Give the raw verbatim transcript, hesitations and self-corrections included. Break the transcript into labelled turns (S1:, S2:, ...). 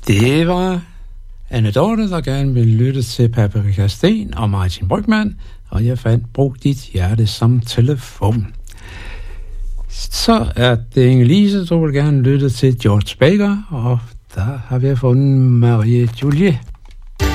S1: Det var Anne Dorte, der gerne ville lytte til Paprika Steen og Martin Brygmann, og jeg fandt Brug dit hjerte som telefon. Så er det Inge-Lise, der vil gerne lytte til George Baker, og der har vi fundet Marie Julie.